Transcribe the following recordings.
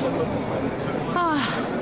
啊。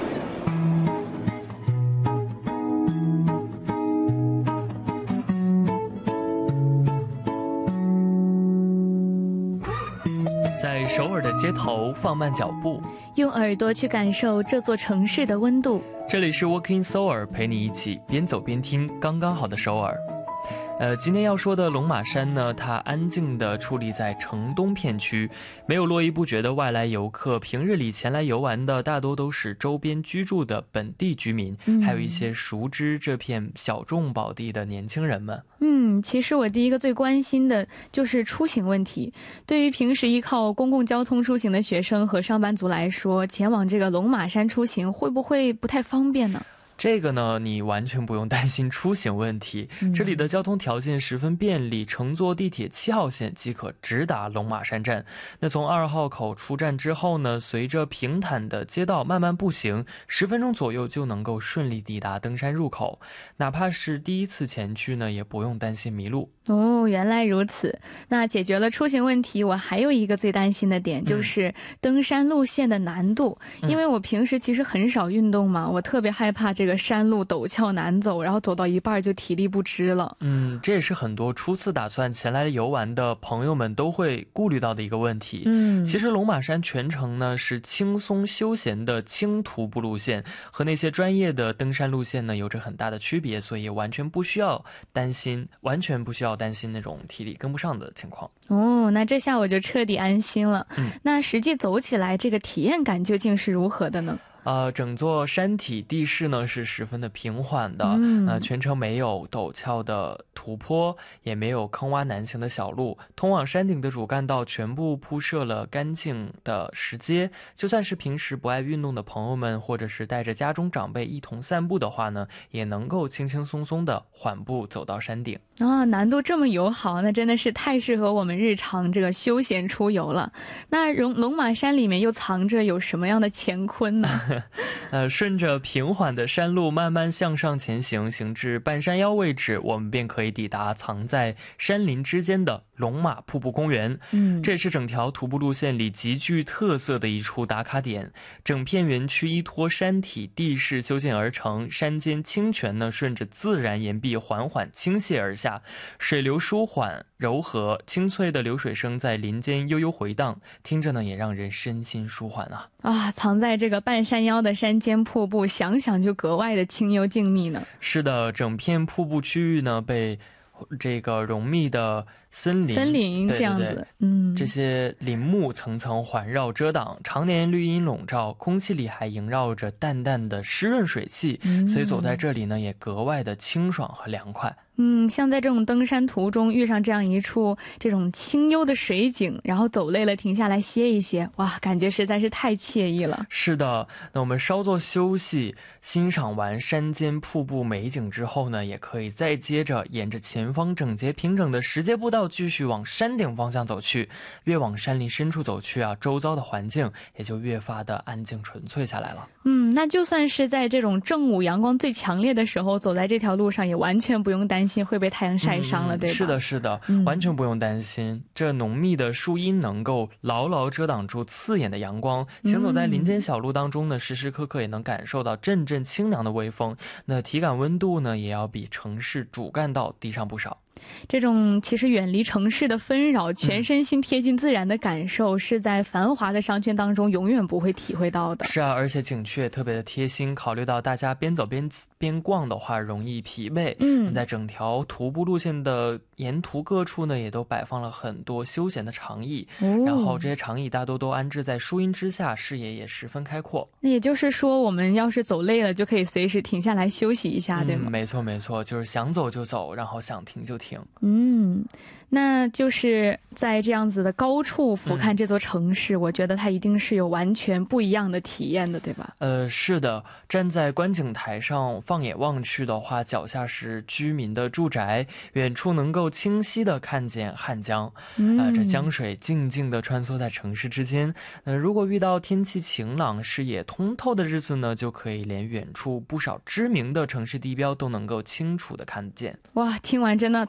在首尔的街头放慢脚步， 用耳朵去感受这座城市的温度。 这里是 Walking Seoul， 陪你一起边走边听刚刚好的首尔。今天要说的龙马山呢，它安静地矗立在城东片区，没有络绎不绝的外来游客，平日里前来游玩的大多都是周边居住的本地居民，还有一些熟知这片小众宝地的年轻人们。 其实我第一个最关心的就是出行问题。对于平时依靠公共交通出行的学生和上班族来说，前往这个龙马山出行会不会不太方便呢？ 这个呢，你完全不用担心出行问题，这里的交通条件十分便利，乘坐地铁7号线即可直达龙马山站。那从2号口出站之后呢，随着平坦的街道慢慢步行，10分钟左右就能够顺利抵达登山入口。哪怕是第一次前去呢，也不用担心迷路。 哦，原来如此。那解决了出行问题，我还有一个最担心的点，就是登山路线的难度。因为我平时其实很少运动嘛，我特别害怕这个山路陡峭难走，然后走到一半就体力不支了。 这也是很多初次打算前来游玩的朋友们都会顾虑到的一个问题。其实龙马山全程呢是轻松休闲的轻徒步路线，和那些专业的登山路线呢有着很大的区别，所以完全不需要担心那种体力跟不上的情况。 那这下我就彻底安心了。那实际走起来这个体验感究竟是如何的呢？ 整座山体地势呢是十分的平缓的，全程没有陡峭的土坡，也没有坑洼难行的小路，通往山顶的主干道全部铺设了干净的石阶，就算是平时不爱运动的朋友们，或者是带着家中长辈一同散步的话呢，也能够轻轻松松的缓步走到山顶。 难度这么友好，那真的是太适合我们日常这个休闲出游了。那龙马山里面又藏着有什么样的乾坤呢？ 顺着平缓的山路慢慢向上前行，行至半山腰位置，我们便可以抵达藏在山林之间的龙马瀑布公园。这也是整条徒步路线里极具特色的一处打卡点。整片园区依托山体地势修建而成，山间清泉呢顺着自然岩壁缓缓倾泻而下，水流舒缓柔和，清脆的流水声在林间悠悠回荡，听着呢也让人身心舒缓啊。 藏在这个半山腰的山间瀑布，想想就格外的清幽静谧呢。 是的，整片瀑布区域呢被这个浓密的森林这样子， 这些林木层层环绕遮挡，常年绿荫笼罩，空气里还萦绕着淡淡的湿润水汽，所以走在这里呢也格外的清爽和凉快。 像在这种登山途中遇上这样一处这种清幽的水景，然后走累了停下来歇一歇，哇，感觉实在是太惬意了。 是的，那我们稍作休息，欣赏完山间瀑布美景之后呢，也可以再接着沿着前方整洁平整的石阶步道继续往山顶方向走去。越往山林深处走去啊，周遭的环境也就越发的安静纯粹下来了。 那就算是在这种正午阳光最强烈的时候，走在这条路上也完全不用担心会被太阳晒伤了，对吧？ 是的，完全不用担心。这浓密的树荫能够牢牢遮挡住刺眼的阳光，行走在林间小路当中呢，时时刻刻也能感受到阵阵清凉的微风，那体感温度呢也要比城市主干道低上不少。 这种其实远离城市的纷扰，全身心贴近自然的感受，是在繁华的商圈当中永远不会体会到的。 是啊，而且景区也特别的贴心，考虑到大家边走边逛的话容易疲惫，在整条徒步路线的沿途各处呢也都摆放了很多休闲的长椅，然后这些长椅大多都安置在树荫之下，视野也十分开阔。 那也就是说我们要是走累了就可以随时停下来休息一下，对吗？ 没错，就是想走就走，然后想停就停。 那就是在这样子的高处俯瞰这座城市，我觉得它一定是有完全不一样的体验的，对吧？ 是的，站在观景台上放眼望去的话，脚下是居民的住宅，远处能够清晰的看见汉江，这江水静静的穿梭在城市之间。如果遇到天气晴朗、视野通透的日子呢，就可以连远处不少知名的城市地标都能够清楚的看见。 哇，听完真的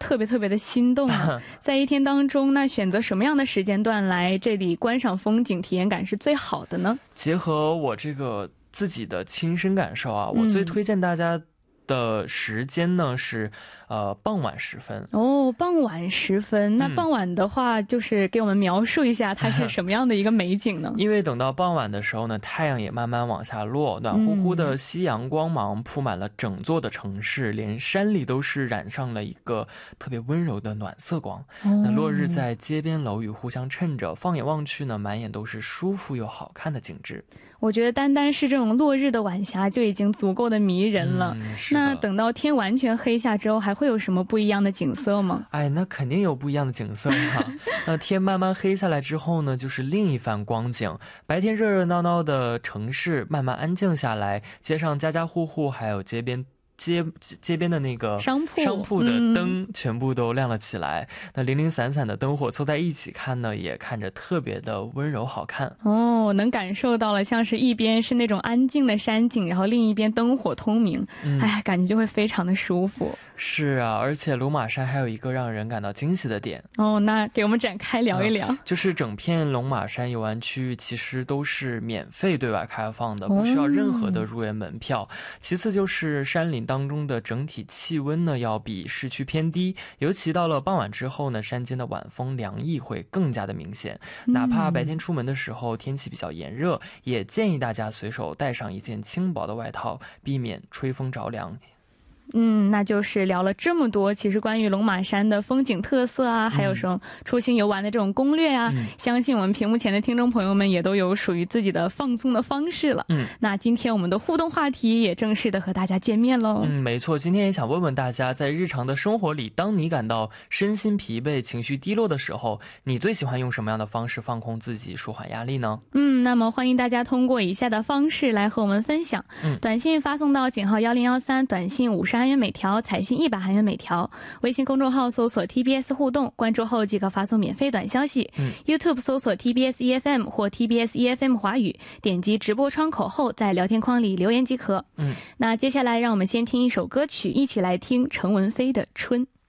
特别特别的心动啊。在一天当中，那选择什么样的时间段来这里观赏风景，体验感是最好的呢？ 结合我这个自己的亲身感受啊，我最推荐大家的时间呢是傍晚时分。 哦，傍晚时分，那傍晚的话就是给我们描述一下它是什么样的一个美景呢？ 因为等到傍晚的时候呢，太阳也慢慢往下落，暖乎乎的夕阳光芒铺满了整座的城市，连山里都是染上了一个特别温柔的暖色光。那落日在街边楼宇互相衬着，放眼望去呢，满眼都是舒服又好看的景致。 我觉得单单是这种落日的晚霞就已经足够的迷人了。那等到天完全黑下之后，还会有什么不一样的景色吗？ 哎，那肯定有不一样的景色啊。那天慢慢黑下来之后呢，就是另一番光景。白天热热闹闹的城市慢慢安静下来，街上家家户户还有街边的那个商铺的灯全部都亮了起来。那零零散散的灯火凑在一起看呢，也看着特别的温柔好看。 哦，能感受到了，像是一边是那种安静的山景，然后另一边灯火通明，哎，感觉就会非常的舒服。 是啊，而且龙马山还有一个让人感到惊喜的点。 哦，那给我们展开聊一聊。 就是整片龙马山游玩区域其实都是免费对外开放的，不需要任何的入园门票。其次就是山林当中的整体气温呢要比市区偏低，尤其到了傍晚之后呢，山间的晚风凉意会更加的明显。哪怕白天出门的时候天气比较炎热，也建议大家随手带上一件轻薄的外套，避免吹风着凉。 那就是聊了这么多，其实关于龙马山的风景特色啊，还有什么出行游玩的这种攻略啊，相信我们屏幕前的听众朋友们也都有属于自己的放松的方式了。那今天我们的互动话题也正式的和大家见面喽。 没错，今天也想问问大家，在日常的生活里，当你感到身心疲惫、情绪低落的时候，你最喜欢用什么样的方式放空自己、舒缓压力呢？ 那么欢迎大家通过以下的方式来和我们分享。短信发送到井号1013，短信50韩元每条，彩信100韩元每条。微信公众号搜索 TBS 互动，关注后即可发送免费短消息。YouTube 搜索 TBS EFM 或 TBS EFM 华语，点击直播窗口后在聊天框里留言即可。那接下来让我们先听一首歌曲，一起来听陈文飞的《春》。